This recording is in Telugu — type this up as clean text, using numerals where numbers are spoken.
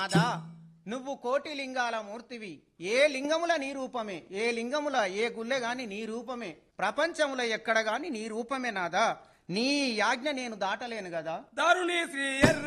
నాదా నువ్వు కోటి లింగాల మూర్తివి, ఏ లింగముల నీ రూపమే, ఏ లింగముల ఏ గుళ్ళె గాని నీ రూపమే, ప్రపంచముల ఎక్కడ గాని నీ రూపమే నాదా, నీ యాజ్ఞ నేను దాటలేను గదా. దారుణి శ్రీ